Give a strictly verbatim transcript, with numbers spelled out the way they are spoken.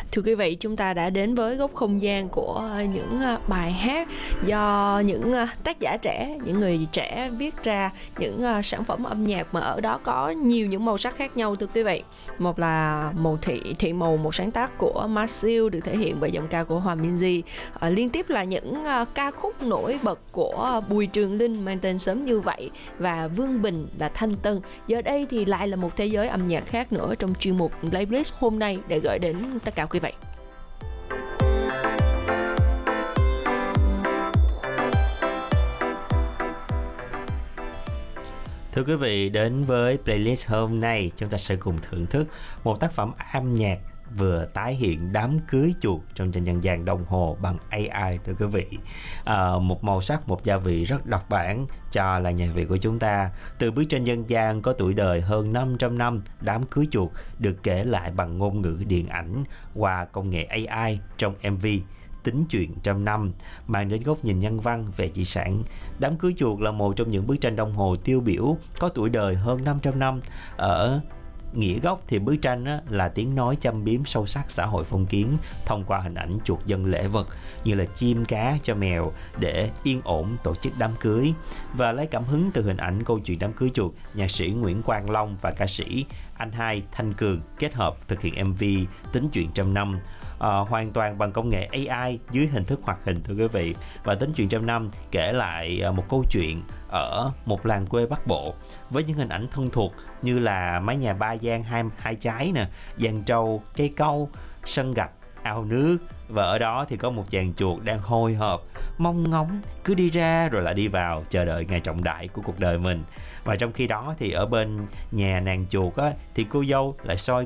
Thưa quý vị, chúng ta đã đến với góc không gian của những bài hát do những tác giả trẻ, những người trẻ viết ra, những sản phẩm âm nhạc mà ở đó có nhiều những màu sắc khác nhau thưa quý vị. Một là màu thị, thị màu, một sáng tác của Marcel được thể hiện bởi giọng ca của Hòa Minzy. À, liên tiếp là những ca khúc nổi bật của Bùi Trường Linh mang tên Sớm Như Vậy và Vương Bình là Thanh Tân. Giờ đây thì lại là một thế giới âm nhạc khác nữa trong chuyên mục Playlist hôm nay để gửi đến tất cả quý vị. Thưa quý vị, đến với playlist hôm nay chúng ta sẽ cùng thưởng thức một tác phẩm âm nhạc vừa tái hiện đám cưới chuột trong tranh dân gian đồng hồ bằng a i. Thưa quý vị, à, một màu sắc, một gia vị rất độc bản cho là nhạc Việt của chúng ta. Từ bức tranh dân gian có tuổi đời hơn năm trăm năm, đám cưới chuột được kể lại bằng ngôn ngữ điện ảnh qua công nghệ a i trong em vê Tính chuyện trăm năm, mang đến góc nhìn nhân văn về di sản. Đám cưới chuột là một trong những bức tranh đồng hồ tiêu biểu có tuổi đời hơn năm trăm năm. Ở nghĩa gốc thì bức tranh á, là tiếng nói châm biếm sâu sắc xã hội phong kiến thông qua hình ảnh chuột dân lễ vật như là chim cá cho mèo để yên ổn tổ chức đám cưới. Và lấy cảm hứng từ hình ảnh câu chuyện đám cưới chuột, nhạc sĩ Nguyễn Quang Long và ca sĩ Anh Hai Thanh Cường kết hợp thực hiện em vê Tính chuyện trăm năm. À, hoàn toàn bằng công nghệ a i dưới hình thức hoạt hình thưa quý vị. Và Tính chuyện trăm năm kể lại một câu chuyện ở một làng quê Bắc Bộ với những hình ảnh thân thuộc như là mái nhà ba gian hai, hai trái nè, giàn trâu, cây cau, sân gạch, ao nước. Và ở đó thì có một chàng chuột đang hồi hộp, mong ngóng, cứ đi ra rồi lại đi vào, chờ đợi ngày trọng đại của cuộc đời mình. Và trong khi đó thì ở bên nhà nàng chuột á, thì cô dâu lại soi